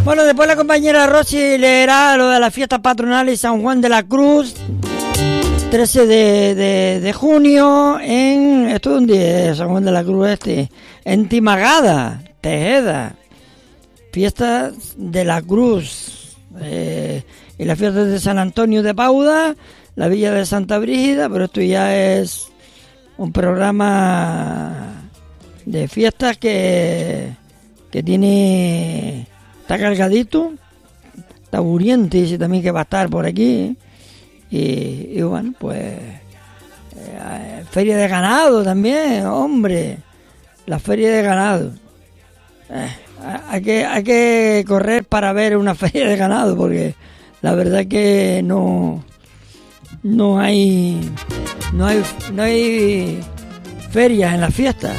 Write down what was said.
Bueno, después la compañera Rosy leerá lo de las fiestas patronales San Juan de la Cruz, 13 de junio, esto es un día, San Juan de la Cruz en Timagada, Tejeda, fiestas de la Cruz, y las fiestas de San Antonio de Pauda, la Villa de Santa Brígida, pero esto ya es un programa de fiestas que tiene, está cargadito, está Buriente, dice también que va a estar por aquí, y bueno, pues feria de ganado también, hombre, la feria de ganado, hay que correr para ver una feria de ganado, porque la verdad que no hay ferias en las fiestas.